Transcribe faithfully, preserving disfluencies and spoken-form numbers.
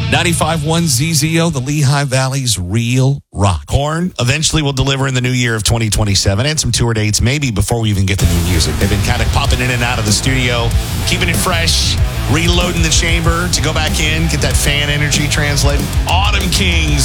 ninety-five point one Z Z O, the Lehigh Valley's real rock. Korn eventually will deliver in the new year of twenty twenty-seven, and some tour dates maybe before we even get the new music. They've been kind of popping in and out of the studio, keeping it fresh, reloading the chamber to go back in, get that fan energy translated. Autumn Kings